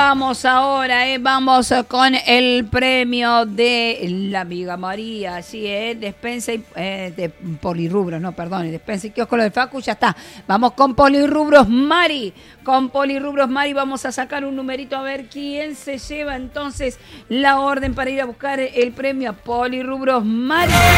vamos ahora, vamos con el premio de la amiga María, así despensa y de Polirrubros, no, perdón, despensa y kiosco del Facu, ya está. Vamos con Polirrubros Mari, vamos a sacar un numerito a ver quién se lleva entonces la orden para ir a buscar el premio a Polirrubros Mari.